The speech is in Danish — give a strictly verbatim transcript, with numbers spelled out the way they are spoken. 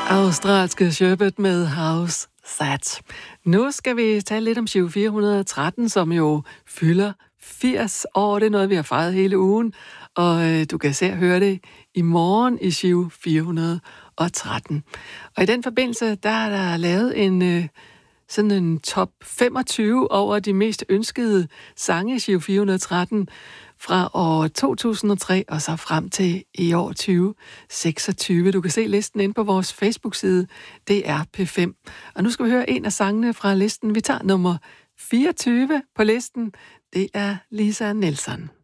Australske Sherbet med House That. Nu skal vi tale lidt om Giro fire hundrede og tretten, som jo fylder firs år. Det er noget, vi har fejret hele ugen, og øh, du kan se og høre det i morgen i Giro fire hundrede og tretten. Og i den forbindelse, der er der lavet en øh, sådan en top femogtyve over de mest ønskede sange i Giro fire hundrede og tretten fra år to tusind og tre og så frem til i år tyve seksogtyve. Du kan se listen inde på vores Facebook-side, det er P fem. Og nu skal vi høre en af sangene fra listen. Vi tager nummer fireogtyve på listen. Det er Lisa Nielsen.